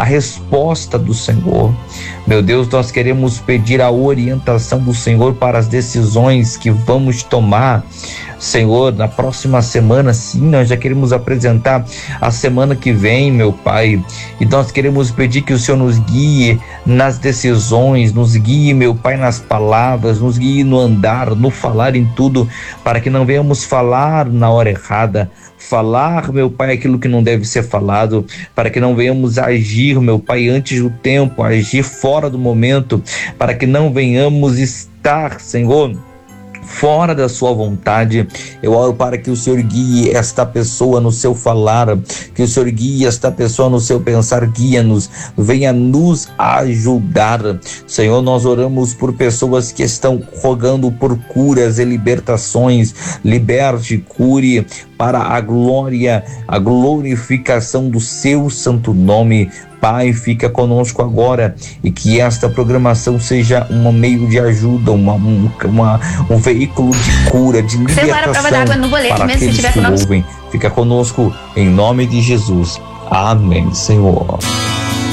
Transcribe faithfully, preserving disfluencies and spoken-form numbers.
resposta do Senhor. Meu Deus, nós queremos pedir a orientação do Senhor para as decisões que vamos tomar, Senhor, na próxima semana. Sim, nós já queremos apresentar a semana que vem, meu Pai, e nós queremos pedir que o Senhor nos guie nas decisões, nos guie, meu Pai, nas palavras, nos guie no andar, no falar, em tudo, para que não venhamos falar na hora errada, falar, meu Pai, aquilo que não deve ser falado, para que não venhamos agir, meu Pai, antes do tempo, agir fora do momento, para que não venhamos estar, Senhor, fora da sua vontade. Eu oro para que o Senhor guie esta pessoa no seu falar, que o Senhor guie esta pessoa no seu pensar. Guia-nos, venha nos ajudar, Senhor. Nós oramos por pessoas que estão rogando por curas e libertações. Liberte, cure para a glória, a glorificação do seu santo nome. Pai, fica conosco agora, e que esta programação seja um meio de ajuda, uma, um, uma, um veículo de cura, de libertação para aqueles que ouvem. Fica conosco em nome de Jesus. Amém, Senhor.